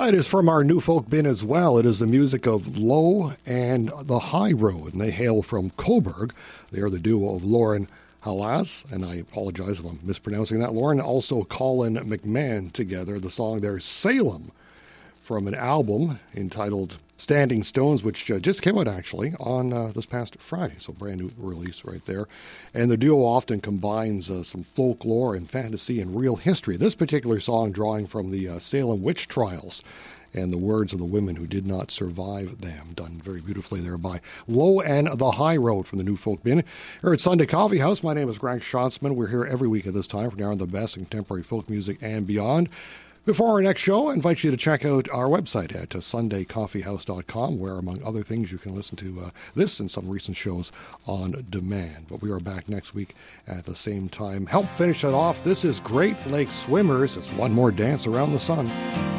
It is from our new folk bin as well. It is the music of Low and the High Road, and they hail from Coburg. They are the duo of Lauren Halas, and I apologize if I'm mispronouncing that, Lauren, also Colin McMahon together. The song there, Salem, from an album entitled Standing Stones, which just came out actually on this past Friday, so brand new release right there. And the duo often combines some folklore and fantasy and real history. This particular song drawing from the Salem witch trials and the words of the women who did not survive them, done very beautifully there by Low and the High Road from the New Folk Bin. Here at Sunday Coffee House, my name is Greg Schatzman. We're here every week at this time for now on the best in contemporary folk music and beyond. Before our next show, I invite you to check out our website at sundaycoffeehouse.com, where, among other things, you can listen to this and some recent shows on demand. But we are back next week at the same time. Help finish it off. This is Great Lakes Swimmers. It's One More Dance Around the Sun.